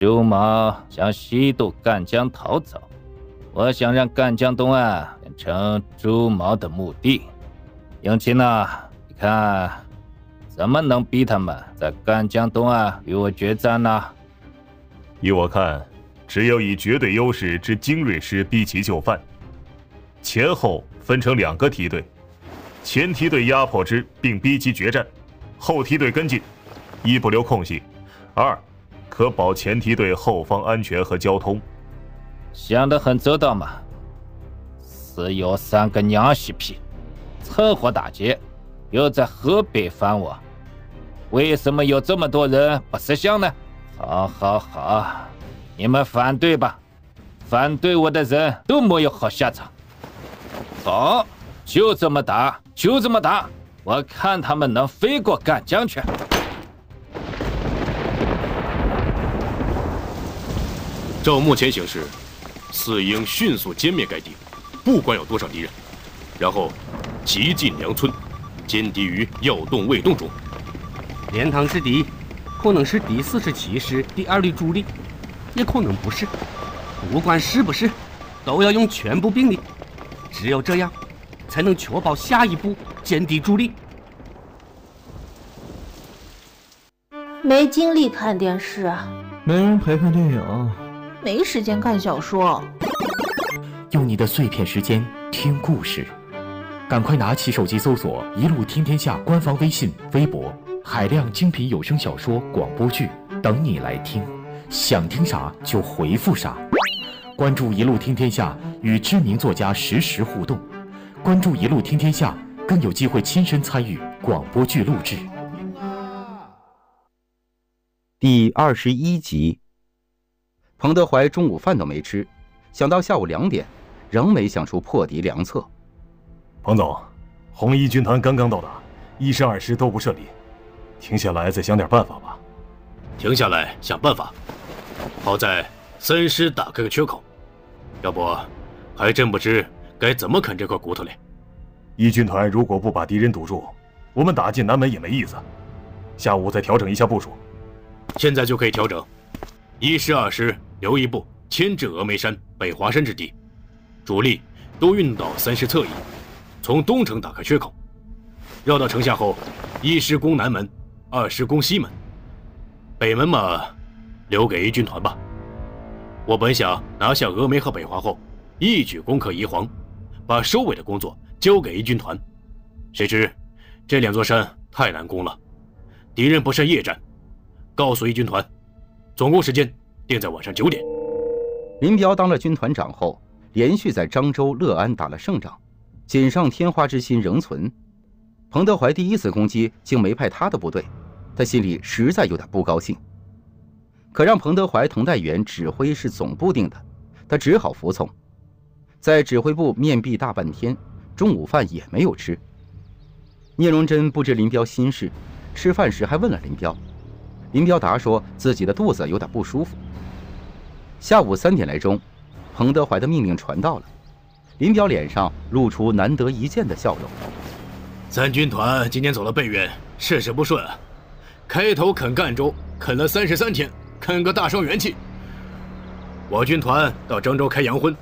朱毛想西渡赣江逃走，我想让赣江东岸变成朱毛的墓地。永清呢，你看怎么能逼他们在赣江东岸与我决战呢？ 依我看，只有以绝对优势之精锐师逼其就范，前后分成2个梯队，前梯队压迫之并逼其决战，后梯队跟进，一不留空隙，二可保前梯队后方安全和交通。 想得很周到嘛！死有3个娘西皮，趁火打劫，又在河北反我，为什么有这么多人不识相呢？好，你们反对吧，反对我的人都没有好下场。好，就这么打，我看他们能飞过赣江去。 照目前形势，四应迅速歼灭该敌，不管有多少敌人，然后急进梁村，歼敌于要动未动中。 连塘之敌，可能是第47师第2旅主力，也可能不是。不管是不是，都要用全部兵力，只有这样，才能确保下一步歼敌主力。 没精力看电视啊， 没人陪看电影， 没时间看小说。 用你的碎片时间听故事，赶快拿起手机搜索“一路听天下”官方微信、微博，海量精品有声小说、广播剧等你来听，想听啥就回复啥。关注“一路听天下”，与知名作家实时互动。关注“一路听天下”，更有机会亲身参与广播剧录制。 第21集。彭德怀中午饭都没吃，想到下午2点，仍没想出破敌良策。 彭总，红一军团刚刚到达，1师2师都不设立，停下来再想点办法吧。 停下来想办法，好在3师打开个缺口，要不还真不知该怎么啃这块骨头嘞。 一军团如果不把敌人堵住，我们打进南门也没意思。下午再调整一下部署。 现在就可以调整。1师2师留一部牵制峨眉山、北华山之地，主力都运到3师侧翼，从东城打开缺口，绕到城下后，1师攻南门，2师攻西门，北门嘛，留给一军团吧。我本想拿下峨眉和北华后，一举攻克宜黄，把收尾的工作交给一军团。谁知这2座山太难攻了，敌人不善夜战。告诉一军团，总攻时间定在晚上9点。 林彪当了军团长后，连续在漳州、乐安打了胜仗，锦上添花之心仍存。彭德怀第1次攻击竟没派他的部队，他心里实在有点不高兴。可让彭德怀、滕代远指挥是总部定的，他只好服从。在指挥部面壁大半天，中午饭也没有吃。聂荣臻不知林彪心事，吃饭时还问了林彪。林彪答说自己的肚子有点不舒服。下午3点来钟，彭德怀的命令传到了，林彪脸上露出难得一见的笑容。 3军团今天走了北远，事事不顺啊。开头啃赣州，啃了33天，啃个大伤元气。我军团到漳州开洋荤，